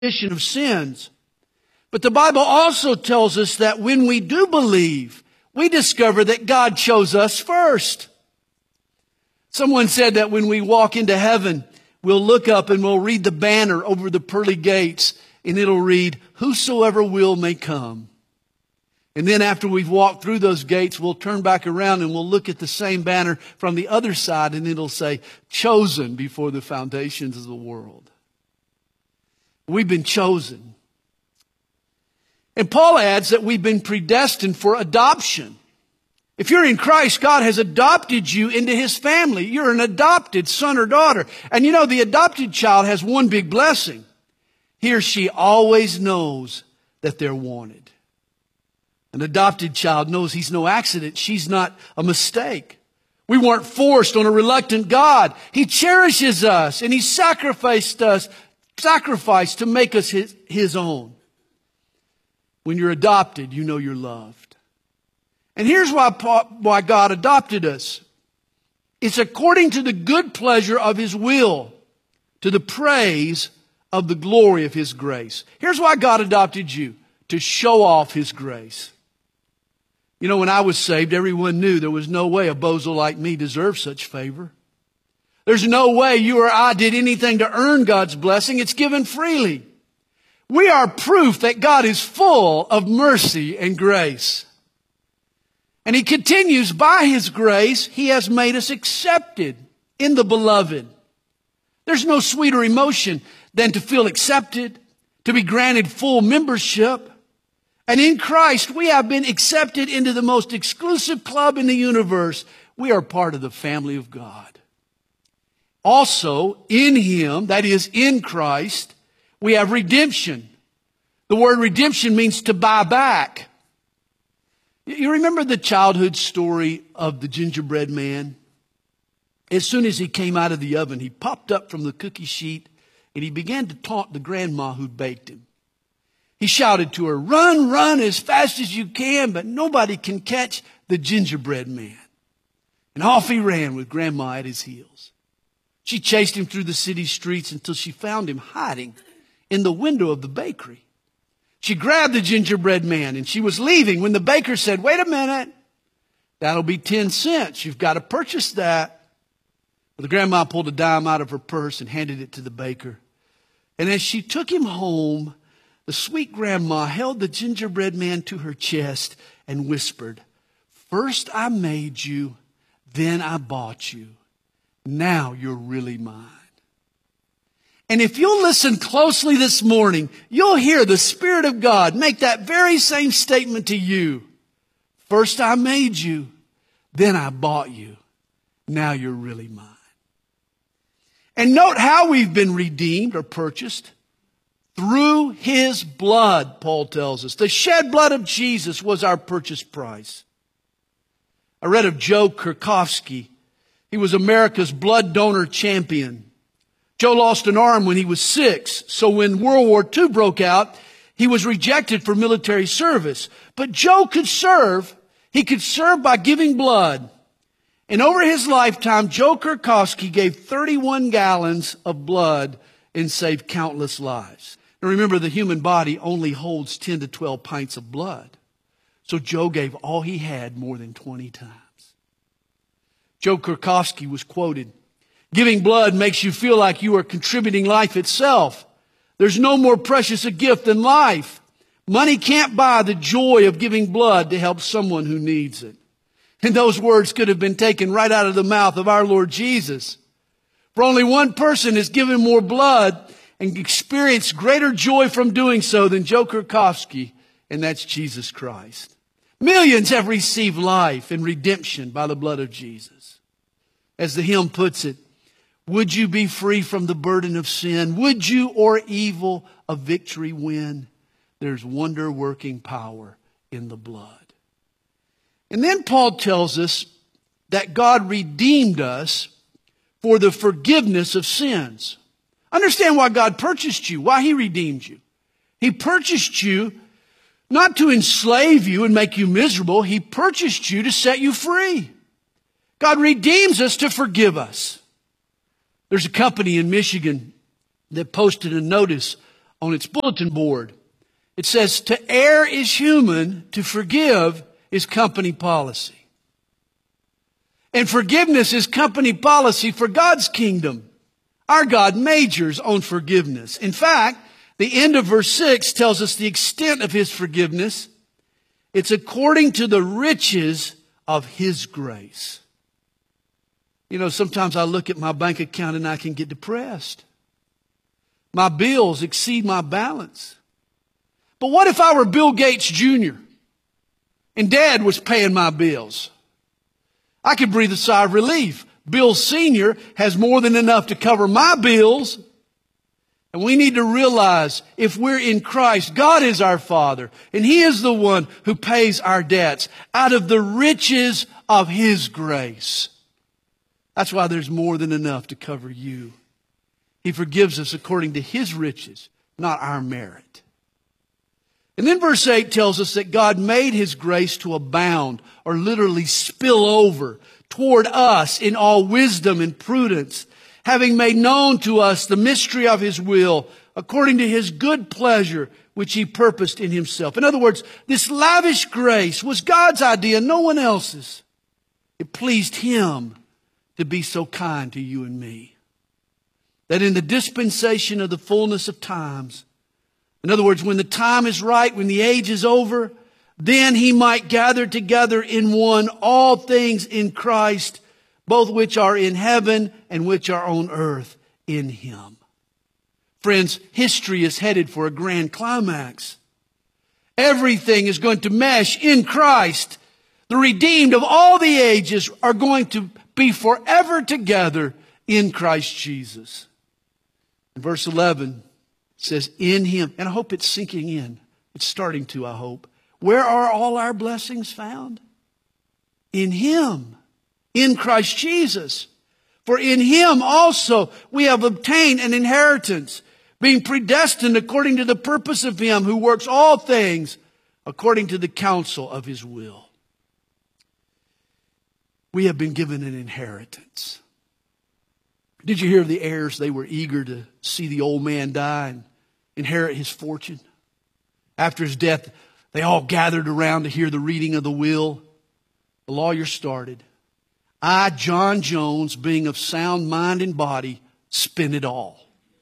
remission of sins. But the Bible also tells us that when we do believe, we discover that God chose us first. Someone said that when we walk into heaven, we'll look up and we'll read the banner over the pearly gates, and it'll read, "Whosoever will may come." And then after we've walked through those gates, we'll turn back around and we'll look at the same banner from the other side, and it'll say, "Chosen before the foundations of the world." We've been chosen. And Paul adds that we've been predestined for adoption. If you're in Christ, God has adopted you into His family. You're an adopted son or daughter. And you know, the adopted child has one big blessing. He or she always knows that they're wanted. An adopted child knows he's no accident. She's not a mistake. We weren't forced on a reluctant God. He cherishes us, and He sacrificed to make us His own. When you're adopted, you know you're loved. And here's why God adopted us. It's according to the good pleasure of His will, to the praise of the glory of His grace. Here's why God adopted you: to show off His grace. You know, when I was saved, everyone knew there was no way a bozo like me deserved such favor. There's no way you or I did anything to earn God's blessing. It's given freely. We are proof that God is full of mercy and grace. And He continues, by His grace, He has made us accepted in the Beloved. There's no sweeter emotion than to feel accepted, to be granted full membership. And in Christ, we have been accepted into the most exclusive club in the universe. We are part of the family of God. Also, in Him, that is, in Christ, we have redemption. The word redemption means to buy back. You remember the childhood story of the gingerbread man? As soon as he came out of the oven, he popped up from the cookie sheet and he began to taunt the grandma who baked him. He shouted to her, "Run, run as fast as you can, but nobody can catch the gingerbread man." And off he ran with grandma at his heels. She chased him through the city streets until she found him hiding in the window of the bakery. She grabbed the gingerbread man and she was leaving when the baker said, "Wait a minute, that'll be 10 cents. You've got to purchase that." Well, the grandma pulled a dime out of her purse and handed it to the baker. And as she took him home, the sweet grandma held the gingerbread man to her chest and whispered, "First I made you, then I bought you. Now you're really mine." And if you'll listen closely this morning, you'll hear the Spirit of God make that very same statement to you. First I made you, then I bought you. Now you're really mine. And note how we've been redeemed or purchased. Through His blood, Paul tells us. The shed blood of Jesus was our purchase price. I read of Joe Kurkowski. He was America's blood donor champion. Joe lost an arm when he was 6, so when World War II broke out, he was rejected for military service. But Joe could serve. He could serve by giving blood. And over his lifetime, Joe Kurkowski gave 31 gallons of blood and saved countless lives. Now remember, the human body only holds 10 to 12 pints of blood. So Joe gave all he had more than 20 times. Joe Kurkowski was quoted, "Giving blood makes you feel like you are contributing life itself. There's no more precious a gift than life. Money can't buy the joy of giving blood to help someone who needs it." And those words could have been taken right out of the mouth of our Lord Jesus. For only one person has given more blood and experienced greater joy from doing so than Joe Kurkowski, and that's Jesus Christ. Millions have received life and redemption by the blood of Jesus. As the hymn puts it, would you be free from the burden of sin? Would you o'er evil a victory win? There's wonder-working power in the blood. And then Paul tells us that God redeemed us for the forgiveness of sins. Understand why God purchased you, why He redeemed you. He purchased you not to enslave you and make you miserable. He purchased you to set you free. God redeems us to forgive us. There's a company in Michigan that posted a notice on its bulletin board. It says, to err is human, to forgive is company policy. And forgiveness is company policy for God's kingdom. Our God majors on forgiveness. In fact, the end of verse 6 tells us the extent of His forgiveness. It's according to the riches of His grace. You know, sometimes I look at my bank account and I can get depressed. My bills exceed my balance. But what if I were Bill Gates Jr. and Dad was paying my bills? I could breathe a sigh of relief. Bill Sr. has more than enough to cover my bills. And we need to realize if we're in Christ, God is our Father. And He is the one who pays our debts out of the riches of His grace. That's why there's more than enough to cover you. He forgives us according to His riches, not our merit. And then verse 8 tells us that God made His grace to abound, or literally spill over, toward us in all wisdom and prudence, having made known to us the mystery of His will, according to His good pleasure, which He purposed in Himself. In other words, this lavish grace was God's idea, no one else's. It pleased Him to be so kind to you and me, that in the dispensation of the fullness of times, in other words, when the time is right, when the age is over, then He might gather together in one all things in Christ, both which are in heaven and which are on earth in Him. Friends, history is headed for a grand climax. Everything is going to mesh in Christ. The redeemed of all the ages are going to be forever together in Christ Jesus. In verse 11, it says, in Him, and I hope it's sinking in. It's starting to, I hope. Where are all our blessings found? In Him, in Christ Jesus. For in Him also we have obtained an inheritance, being predestined according to the purpose of Him who works all things according to the counsel of His will. We have been given an inheritance. Did you hear of the heirs? They were eager to see the old man die and inherit his fortune. After his death, they all gathered around to hear the reading of the will. The lawyer started. I, John Jones, being of sound mind and body, spent it all.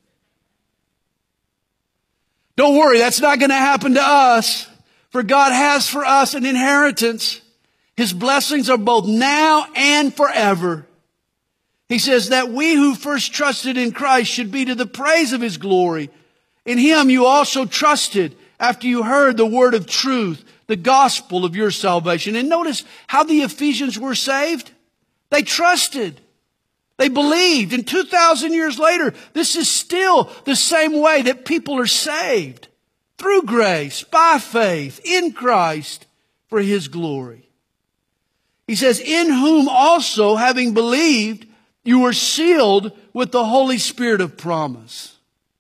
Don't worry, that's not going to happen to us. For God has for us an inheritance. His blessings are both now and forever. He says that we who first trusted in Christ should be to the praise of His glory. In Him you also trusted after you heard the word of truth, the gospel of your salvation. And notice how the Ephesians were saved. They trusted. They believed. And 2,000 years later, this is still the same way that people are saved. Through grace, by faith, in Christ, for His glory. He says, in whom also, having believed, you were sealed with the Holy Spirit of promise.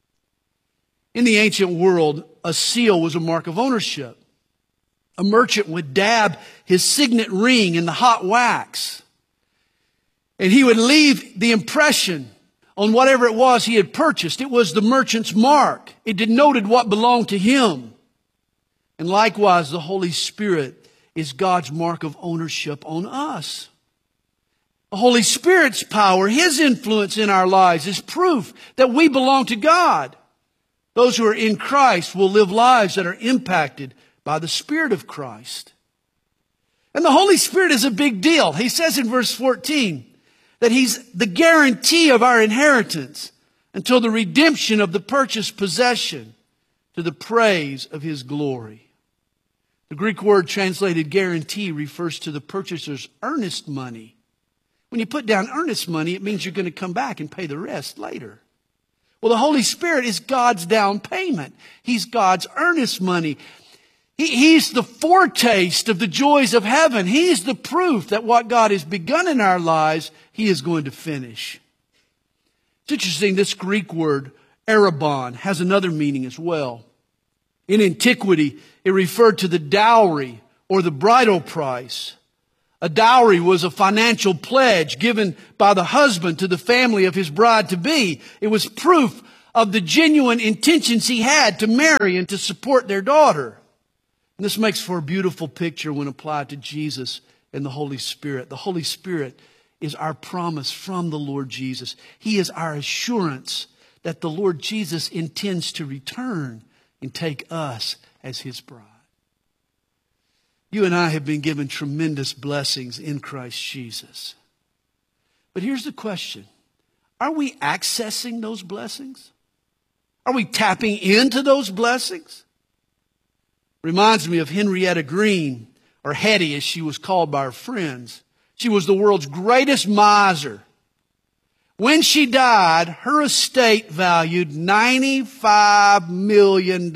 In the ancient world, a seal was a mark of ownership. A merchant would dab his signet ring in the hot wax. And he would leave the impression on whatever it was he had purchased. It was the merchant's mark. It denoted what belonged to him. And likewise, the Holy Spirit is God's mark of ownership on us. The Holy Spirit's power, His influence in our lives is proof that we belong to God. Those who are in Christ will live lives that are impacted by the Spirit of Christ. And the Holy Spirit is a big deal. He says in verse 14 that He's the guarantee of our inheritance until the redemption of the purchased possession to the praise of His glory. The Greek word translated guarantee refers to the purchaser's earnest money. When you put down earnest money, it means you're going to come back and pay the rest later. Well, the Holy Spirit is God's down payment. He's God's earnest money. He's the foretaste of the joys of heaven. He's the proof that what God has begun in our lives, He is going to finish. It's interesting, this Greek word, arrabon, has another meaning as well. In antiquity, it referred to the dowry or the bridal price. A dowry was a financial pledge given by the husband to the family of his bride-to-be. It was proof of the genuine intentions he had to marry and to support their daughter. And this makes for a beautiful picture when applied to Jesus and the Holy Spirit. The Holy Spirit is our promise from the Lord Jesus. He is our assurance that the Lord Jesus intends to return and take us as his bride. You and I have been given tremendous blessings in Christ Jesus. But here's the question. Are we accessing those blessings? Are we tapping into those blessings? Reminds me of Henrietta Green, or Hetty as she was called by her friends. She was the world's greatest miser. When she died, her estate valued $95 million.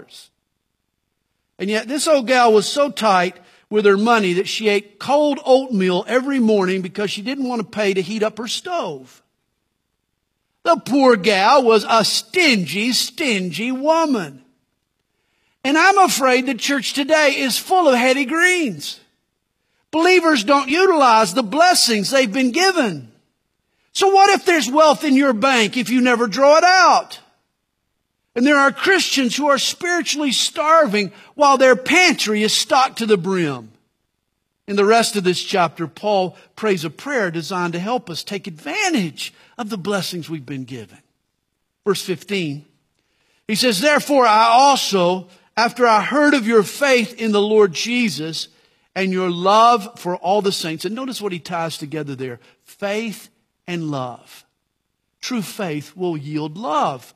And yet this old gal was so tight with her money that she ate cold oatmeal every morning because she didn't want to pay to heat up her stove. The poor gal was a stingy, stingy woman. And I'm afraid the church today is full of Hetty Greens. Believers don't utilize the blessings they've been given. So what if there's wealth in your bank if you never draw it out? And there are Christians who are spiritually starving while their pantry is stocked to the brim. In the rest of this chapter, Paul prays a prayer designed to help us take advantage of the blessings we've been given. Verse 15, he says, "Therefore I also, after I heard of your faith in the Lord Jesus and your love for all the saints," and notice what he ties together there, faith and love. True faith will yield love.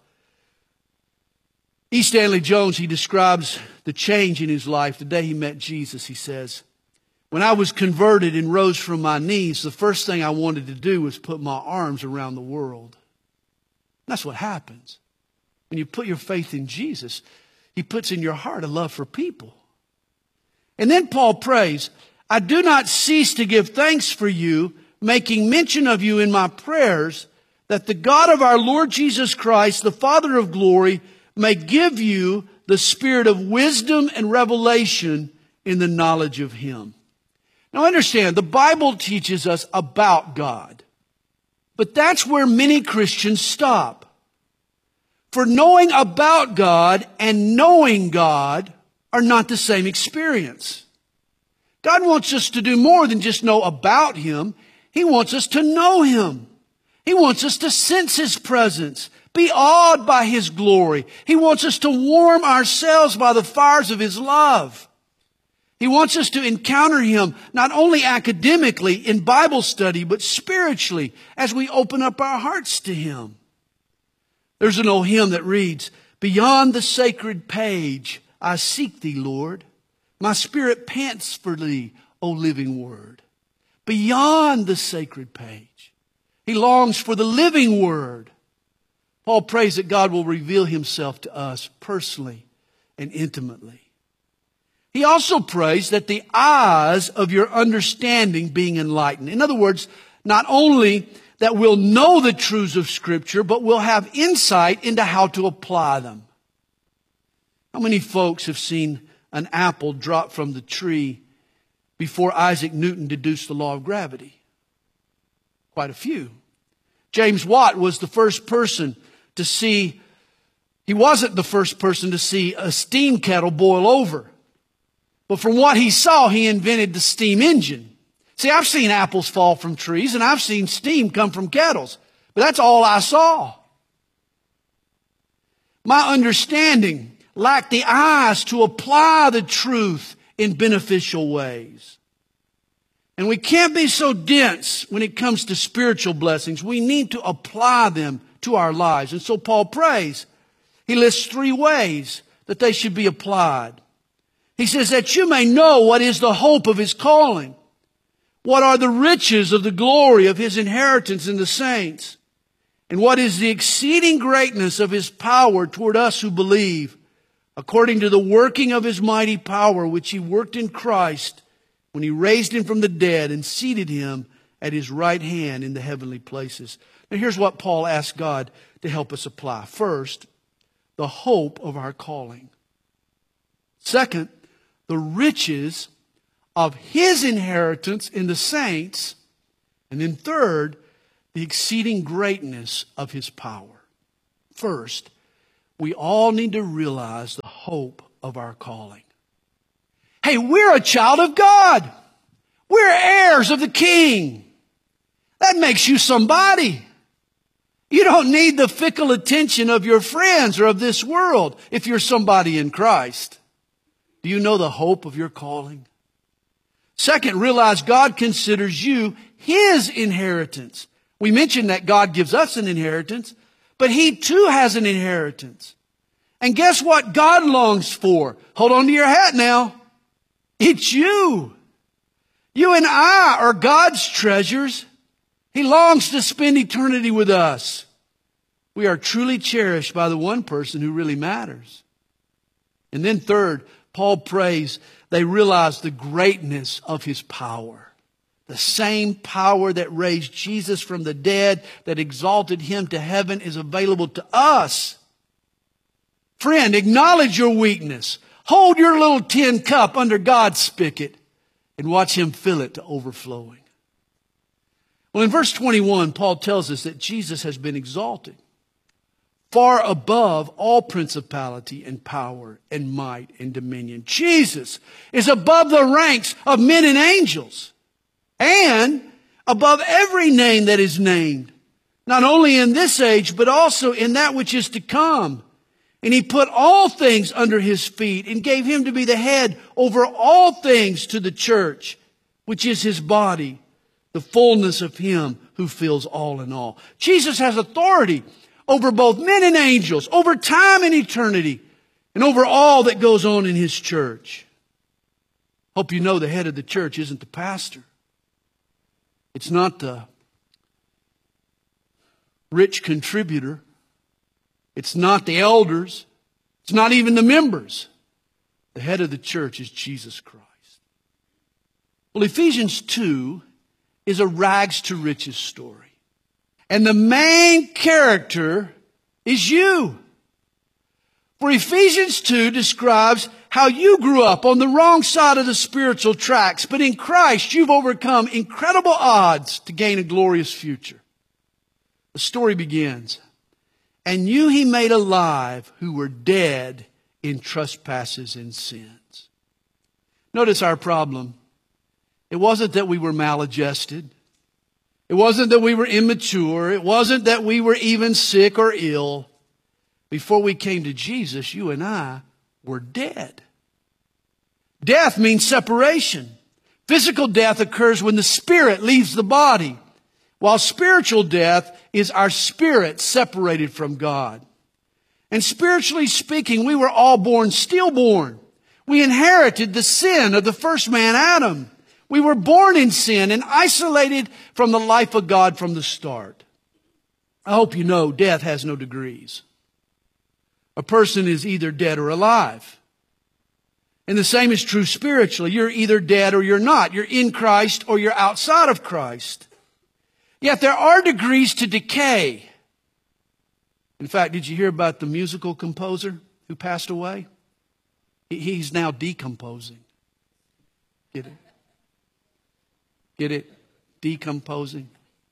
E. Stanley Jones, he describes the change in his life the day he met Jesus. He says, "When I was converted and rose from my knees, the first thing I wanted to do was put my arms around the world." And that's what happens. When you put your faith in Jesus, he puts in your heart a love for people. And then Paul prays, "I do not cease to give thanks for you, making mention of you in my prayers, that the God of our Lord Jesus Christ, the Father of glory, may give you the spirit of wisdom and revelation in the knowledge of him." Now understand, the Bible teaches us about God. But that's where many Christians stop. For knowing about God and knowing God are not the same experience. God wants us to do more than just know about him. He wants us to know him. He wants us to sense his presence, be awed by his glory. He wants us to warm ourselves by the fires of his love. He wants us to encounter him not only academically in Bible study, but spiritually as we open up our hearts to him. There's an old hymn that reads, "Beyond the sacred page, I seek thee, Lord. My spirit pants for thee, O living word." Beyond the sacred page. He longs for the living word. Paul prays that God will reveal himself to us personally and intimately. He also prays that the eyes of your understanding being enlightened. In other words, not only that we'll know the truths of Scripture, but we'll have insight into how to apply them. How many folks have seen an apple drop from the tree before Isaac Newton deduced the law of gravity? Quite a few. James Watt was the first person to see, he wasn't the first person to see a steam kettle boil over. But from what he saw, he invented the steam engine. See, I've seen apples fall from trees and I've seen steam come from kettles. But that's all I saw. My understanding lacked the eyes to apply the truth in beneficial ways. And we can't be so dense when it comes to spiritual blessings. We need to apply them to our lives. And so Paul prays. He lists 3 ways that they should be applied. He says that you may know what is the hope of his calling. What are the riches of the glory of his inheritance in the saints? And what is the exceeding greatness of his power toward us who believe, according to the working of his mighty power, which he worked in Christ when he raised him from the dead and seated him at his right hand in the heavenly places. Now here's what Paul asked God to help us apply. First, the hope of our calling. Second, the riches of his inheritance in the saints. And then third, the exceeding greatness of his power. First, we all need to realize the hope of our calling. Hey, we're a child of God. We're heirs of the King. That makes you somebody. You don't need the fickle attention of your friends or of this world if you're somebody in Christ. Do you know the hope of your calling? Second, realize God considers you His inheritance. We mentioned that God gives us an inheritance, but He too has an inheritance. And guess what God longs for? Hold on to your hat now. It's you. You and I are God's treasures. He longs to spend eternity with us. We are truly cherished by the one person who really matters. And then third, Paul prays they realize the greatness of His power. The same power that raised Jesus from the dead, that exalted Him to heaven, is available to us. Friend, acknowledge your weakness. Hold your little tin cup under God's spigot and watch Him fill it to overflowing. Well, in verse 21, Paul tells us that Jesus has been exalted far above all principality and power and might and dominion. Jesus is above the ranks of men and angels and above every name that is named, not only in this age, but also in that which is to come. And He put all things under His feet and gave Him to be the head over all things to the church, which is His body, the fullness of Him who fills all in all. Jesus has authority over both men and angels, over time and eternity, and over all that goes on in His church. Hope you know the head of the church isn't the pastor. It's not the rich contributor. It's not the elders. It's not even the members. The head of the church is Jesus Christ. Well, Ephesians 2 is a rags to riches story. And the main character is you. For Ephesians 2 describes how you grew up on the wrong side of the spiritual tracks, but in Christ you've overcome incredible odds to gain a glorious future. The story begins. And you He made alive who were dead in trespasses and sins. Notice our problem. It wasn't that we were maladjusted. It wasn't that we were immature. It wasn't that we were even sick or ill. Before we came to Jesus, you and I were dead. Death means separation. Physical death occurs when the spirit leaves the body, while spiritual death is our spirit separated from God. And spiritually speaking, we were all born stillborn. We inherited the sin of the first man, Adam. We were born in sin and isolated from the life of God from the start. I hope you know death has no degrees. A person is either dead or alive. And the same is true spiritually. You're either dead or you're not. You're in Christ or you're outside of Christ. Yet there are degrees to decay. In fact, did you hear about the musical composer who passed away? He's now decomposing. Get it? Get it? Decomposing.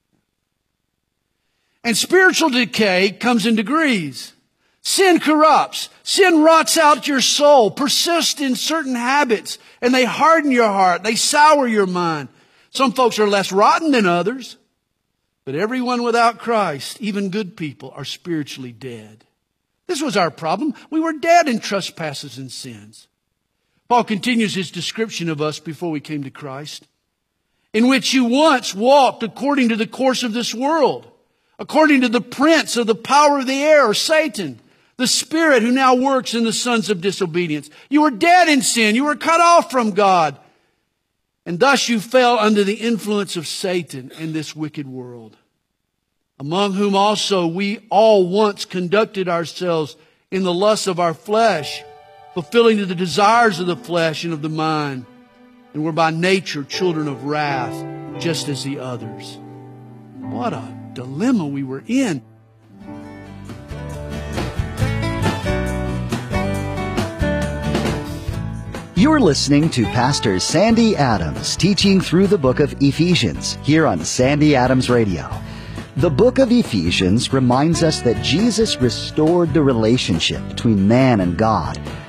And spiritual decay comes in degrees. Sin corrupts. Sin rots out your soul. Persist in certain habits. And they harden your heart. They sour your mind. Some folks are less rotten than others. But everyone without Christ, even good people, are spiritually dead. This was our problem. We were dead in trespasses and sins. Paul continues his description of us before we came to Christ. In which you once walked according to the course of this world, according to the prince of the power of the air, or Satan, the spirit who now works in the sons of disobedience. You were dead in sin. You were cut off from God. And thus you fell under the influence of Satan in this wicked world, among whom also we all once conducted ourselves in the lusts of our flesh, fulfilling the desires of the flesh and of the mind, and were by nature children of wrath, just as the others. What a dilemma we were in. You're listening to Pastor Sandy Adams teaching through the book of Ephesians here on Sandy Adams Radio. The book of Ephesians reminds us that Jesus restored the relationship between man and God